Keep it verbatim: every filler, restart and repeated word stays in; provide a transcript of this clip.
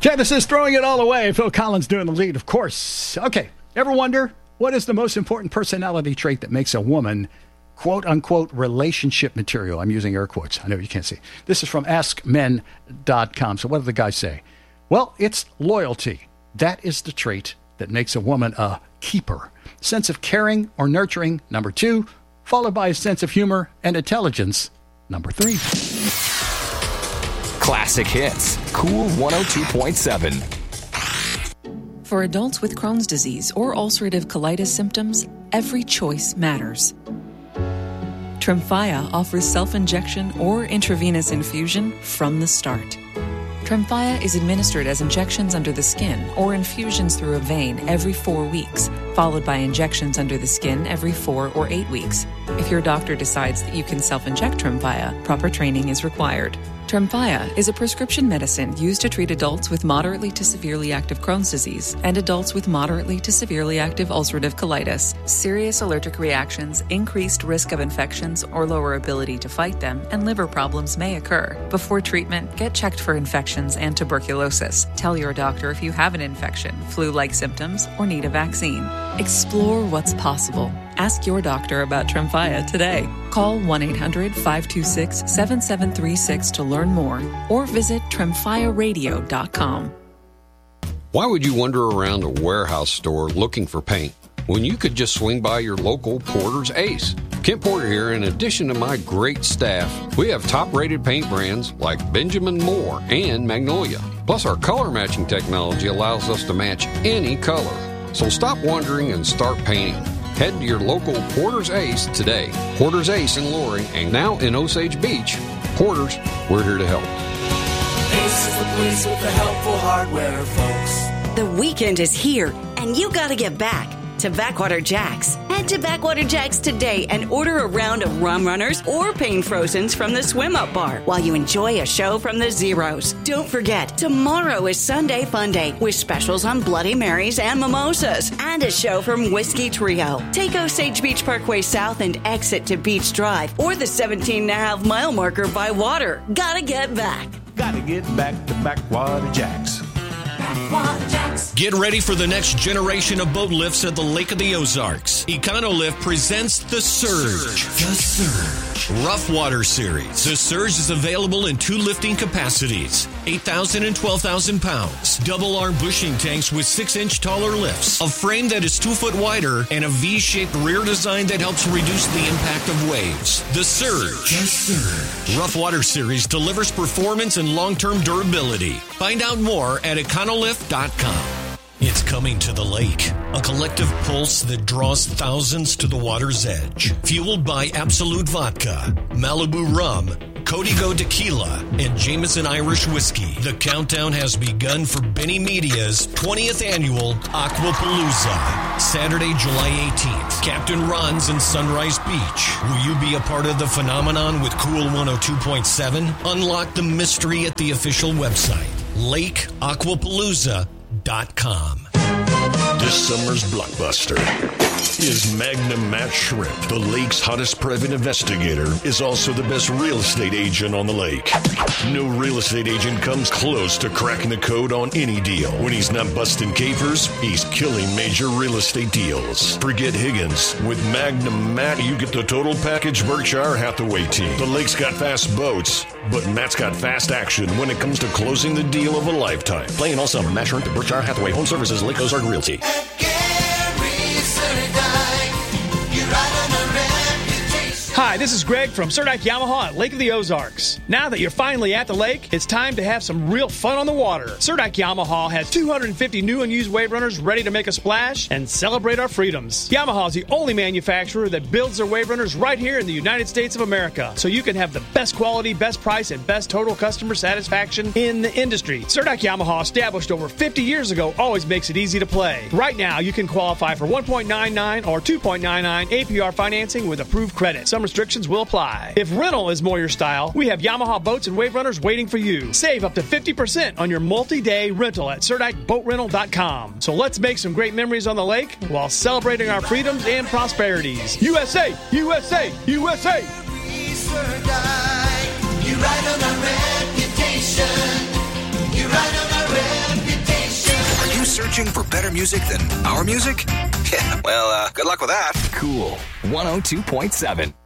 Genesis throwing it all away. Phil Collins doing the lead, of course. Okay, ever wonder what is the most important personality trait that makes a woman, quote-unquote, relationship material? I'm using air quotes. I know you can't see. This is from ask men dot com. So what do the guys say? Well, it's loyalty. That is the trait that makes a woman a keeper. Sense of caring or nurturing, number two, followed by a sense of humor and intelligence, number three. Classic hits. Cool one oh two point seven. For adults with Crohn's disease or ulcerative colitis symptoms, every choice matters. Tremfya offers self-injection or intravenous infusion from the start. Tremfya is administered as injections under the skin or infusions through a vein every four weeks, followed by injections under the skin every four or eight weeks. If your doctor decides that you can self-inject Tremfya, proper training is required. Tremfya is a prescription medicine used to treat adults with moderately to severely active Crohn's disease and adults with moderately to severely active ulcerative colitis. Serious allergic reactions, increased risk of infections or lower ability to fight them, and liver problems may occur. Before treatment, get checked for infections and tuberculosis. Tell your doctor if you have an infection, flu-like symptoms, or need a vaccine. Explore what's possible. Ask your doctor about Tremfya today. Call one eight hundred five two six seven seven three six to learn more or visit tremfya radio dot com. Why would you wander around a warehouse store looking for paint when you could just swing by your local Porter's Ace? Kent Porter here. In addition to my great staff, we have top-rated paint brands like Benjamin Moore and Magnolia. Plus, our color matching technology allows us to match any color. So stop wandering and start painting. Head to your local Porter's Ace today. Porter's Ace in Loring and now in Osage Beach. Porter's, we're here to help. Ace is the place with the helpful hardware, folks. The weekend is here, and you gotta get back to Backwater Jacks. Head to Backwater Jacks today and order a round of rum runners or pain frozens from the swim up bar while you enjoy a show from the Zeros. Don't forget, tomorrow is Sunday Fun Day with specials on Bloody Marys and mimosas and a show from Whiskey Trio. Take Osage Beach Parkway South and exit to Beach Drive or the seventeen and a half mile marker by water. Gotta get back. Gotta get back to Backwater Jacks. Get ready for the next generation of boat lifts at the Lake of the Ozarks. Econolift presents The Surge. The Surge. Rough Water Series. The Surge is available in two lifting capacities, eight thousand and twelve thousand pounds. Double arm bushing tanks with six inch taller lifts, a frame that is two foot wider, and a V-shaped rear design that helps reduce the impact of waves. The Surge. The Surge. Rough Water Series delivers performance and long-term durability. Find out more at econolift dot com. It's coming to the lake, a collective pulse that draws thousands to the water's edge. Fueled by Absolute Vodka, Malibu Rum, Código Tequila, and Jameson Irish Whiskey. The countdown has begun for Benny Media's twentieth annual Aquapalooza. Saturday, July eighteenth, Captain Ron's in Sunrise Beach. Will you be a part of the phenomenon with Cool one oh two point seven? Unlock the mystery at the official website, lake aquapalooza dot com. This summer's blockbuster is Magnum Matt Shrimp. The lake's hottest private investigator is also the best real estate agent on the lake. No real estate agent comes close to cracking the code on any deal. When he's not busting capers, he's killing major real estate deals. Forget Higgins. With Magnum Matt, you get the total package Berkshire Hathaway team. The lake's got fast boats, but Matt's got fast action when it comes to closing the deal of a lifetime. Playing all summer, Matt Shrimp at Berkshire Hathaway Home Services, Lake Ozark Realty. Hi, this is Greg from Surdyke Yamaha at Lake of the Ozarks. Now that you're finally at the lake, it's time to have some real fun on the water. Surdyke Yamaha has two hundred fifty new and used wave runners ready to make a splash and celebrate our freedoms. Yamaha is the only manufacturer that builds their wave runners right here in the United States of America, so you can have the best quality, best price, and best total customer satisfaction in the industry. Surdyke Yamaha, established over fifty years ago, always makes it easy to play. Right now, you can qualify for one point nine nine or two point nine nine A P R financing with approved credit. Some restrictions will apply. If rental is more your style, we have Yamaha boats and wave runners waiting for you. Save up to fifty percent on your multi-day rental at surdyke boat rental dot com. So let's make some great memories on the lake while celebrating our freedoms and prosperities. U S A! U S A! U S A! You ride on our reputation. You ride on our reputation. Searching for better music than our music? Yeah, well, uh, good luck with that. Cool one oh two point seven.